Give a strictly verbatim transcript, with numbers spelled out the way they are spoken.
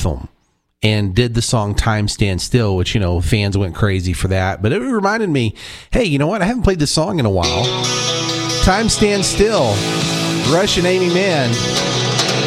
Anthem and did the song Time Stand Still, which, you know, fans went crazy for that. But it reminded me, hey, you know what? I haven't played this song in a while. Time Stand Still, Rush and Amy Mann.